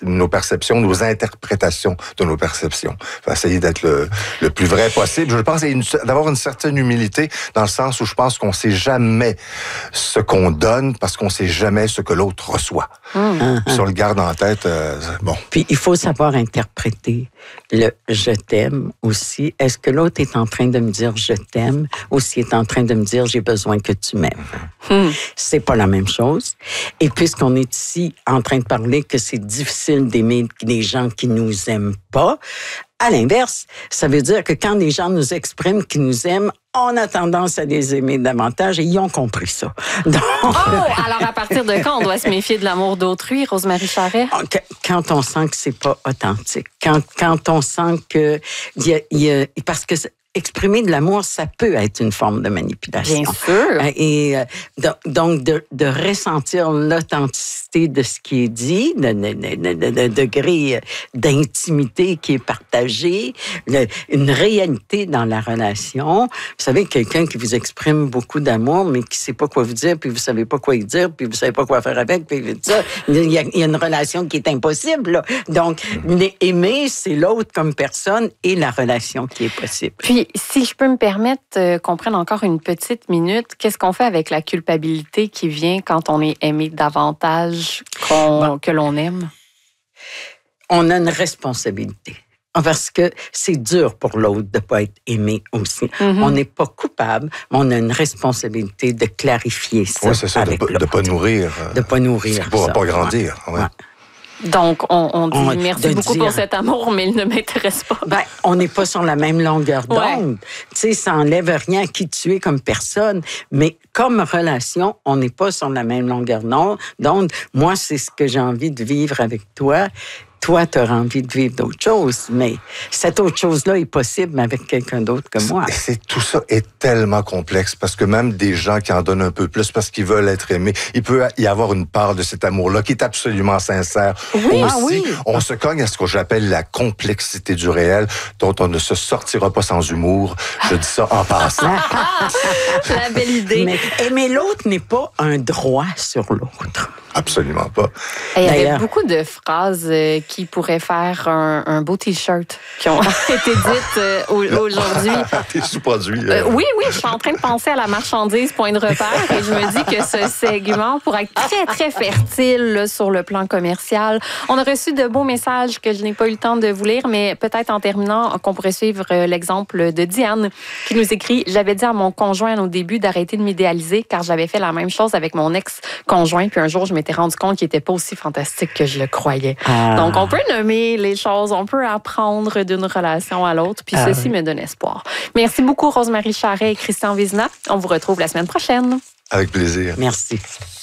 nos perceptions, nos interprétations de nos perceptions. Faut essayer d'être le plus vrai possible. Je pense d'avoir une certaine humilité dans le sens où je pense qu'on sait jamais ce qu'on donne parce qu'on sait jamais ce que l'autre reçoit. Si on le garde en tête, bon. Puis il faut savoir interpréter le « je t'aime » aussi. Est-ce que l'autre est en train de me dire « je t'aime » ou s'il est en train de me dire « j'ai besoin que tu m'aimes ». C'est pas la même chose. Et puisqu'on est ici en train de parler que c'est difficile d'aimer des gens qui nous aiment pas, à l'inverse, ça veut dire que quand les gens nous expriment qu'ils nous aiment, on a tendance à les aimer davantage et ils ont compris ça. Donc, alors à partir de quand on doit se méfier de l'amour d'autrui, Rosemary Charest? Quand on sent que c'est pas authentique, quand on sent que parce que exprimer de l'amour, ça peut être une forme de manipulation. Bien sûr. Et donc, de ressentir l'authenticité de ce qui est dit, le degré d'intimité qui est partagé, une réalité dans la relation. Vous savez, quelqu'un qui vous exprime beaucoup d'amour, mais qui ne sait pas quoi vous dire, puis vous ne savez pas quoi y dire, puis vous ne savez pas quoi faire avec, puis ça, il y a une relation qui est impossible, là. Donc, aimer, c'est l'autre comme personne et la relation qui est possible. Puis, si je peux me permettre qu'on prenne encore une petite minute, qu'est-ce qu'on fait avec la culpabilité qui vient quand on est aimé davantage que l'on aime? On a une responsabilité. Parce que c'est dur pour l'autre de ne pas être aimé aussi. On n'est pas coupable, mais on a une responsabilité de clarifier ça. Oui, c'est ça, de ne pas nourrir. De ne pas nourrir. Ça ne pourra pas grandir. Ouais. Donc, on dit merci beaucoup pour cet amour, mais il ne m'intéresse pas. Ben, on n'est pas sur la même longueur d'onde. Tu sais, ça n'enlève rien à qui tu es comme personne, mais comme relation, on n'est pas sur la même longueur d'onde. Moi, c'est ce que j'ai envie de vivre avec toi. Toi, tu auras envie de vivre d'autres choses, mais cette autre chose-là est possible avec quelqu'un d'autre que moi. Tout ça est tellement complexe parce que même des gens qui en donnent un peu plus parce qu'ils veulent être aimés, il peut y avoir une part de cet amour-là qui est absolument sincère. Oui, aussi, on se cogne à ce que j'appelle la complexité du réel, dont on ne se sortira pas sans humour. Je dis ça en passant. La belle idée. Mais aimer l'autre n'est pas un droit sur l'autre. Absolument pas. Il y avait beaucoup de phrases qui pourraient faire un beau T-shirt qui ont été dites aujourd'hui. T'es sous-produit. Oui, je suis en train de penser à la marchandise point de repère et je me dis que ce segment pourrait être très, très fertile là, sur le plan commercial. On a reçu de beaux messages que je n'ai pas eu le temps de vous lire, mais peut-être en terminant, qu'on pourrait suivre l'exemple de Diane qui nous écrit « J'avais dit à mon conjoint au début d'arrêter de m'idéaliser car j'avais fait la même chose avec mon ex-conjoint, puis un jour, je m'étais rendu compte qu'il n'était pas aussi fantastique que je le croyais. » Donc, on peut nommer les choses, on peut apprendre d'une relation à l'autre, puis ceci me donne espoir. Merci beaucoup, Rosemary Charest et Christian Vizina. On vous retrouve la semaine prochaine. Avec plaisir. Merci.